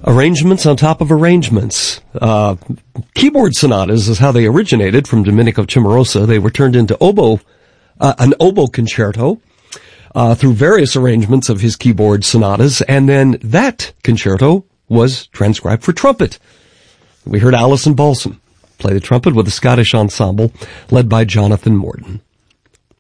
Arrangements on top of arrangements. Keyboard sonatas is how they originated from Domenico Cimarosa. They were turned into an oboe concerto, through various arrangements of his keyboard sonatas, and then that concerto was transcribed for trumpet. We heard Alison Balsam play the trumpet with a Scottish ensemble led by Jonathan Morton.